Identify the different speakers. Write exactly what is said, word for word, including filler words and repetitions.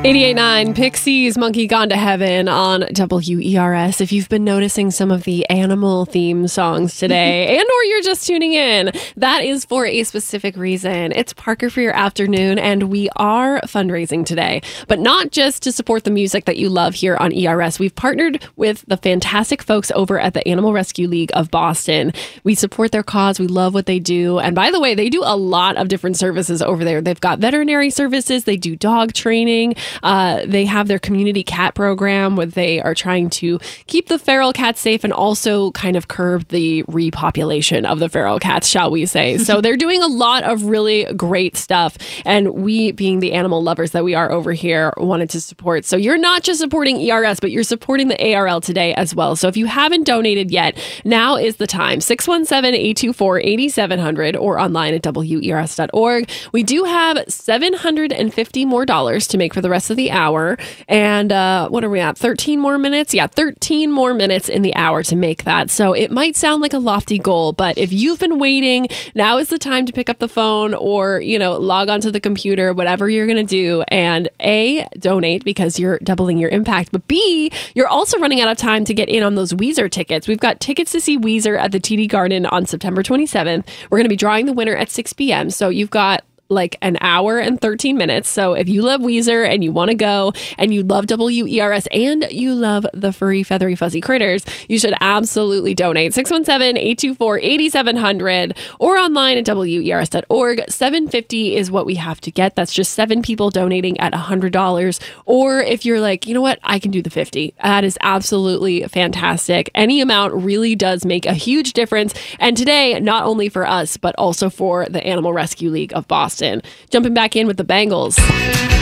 Speaker 1: eighty-eight point nine Pixies, Monkey Gone to Heaven on W E R S. If you've been noticing some of the animal theme songs today and or you're just tuning in, that is for a specific reason. It's Parker for your afternoon, and we are fundraising today, but not just to support the music that you love here on E R S. We've partnered with the fantastic folks over at the Animal Rescue League of Boston. We support their cause. We love what they do. And by the way, they do a lot of different services over there. They've got veterinary services. They do dog training. Uh, they have their community cat program where they are trying to keep the feral cats safe and also kind of curb the repopulation of the feral cats, shall we say. So they're doing a lot of really great stuff. And we, being the animal lovers that we are over here, wanted to support. So you're not just supporting E R S, but you're supporting the A R L today as well. So if you haven't donated yet, now is the time. six one seven, eight two four, eight seven zero zero or online at W E R S dot org. We do have seven hundred fifty more dollars to make for the rest of the hour. And uh, what are we at? thirteen more minutes? Yeah, thirteen more minutes in the hour to make that. So it might sound like a lofty goal, but if you've been waiting, now is the time to pick up the phone or, you know, log onto the computer, whatever you're going to do, and A, donate because you're doubling your impact, but B, you're also running out of time to get in on those Weezer tickets. We've got tickets to see Weezer at the T D Garden on September twenty-seventh. We're going to be drawing the winner at six p.m. So you've got like an hour and thirteen minutes. So if you love Weezer and you want to go and you love W E R S and you love the furry, feathery, fuzzy critters, you should absolutely donate. six one seven, eight two four, eight seven zero zero or online at W E R S dot org. seven hundred fifty dollars is what we have to get. That's just seven people donating at one hundred dollars. Or if you're like, you know what, I can do the fifty. That is absolutely fantastic. Any amount really does make a huge difference. And today, not only for us, but also for the Animal Rescue League of Boston. Jumping back in with the Bangles.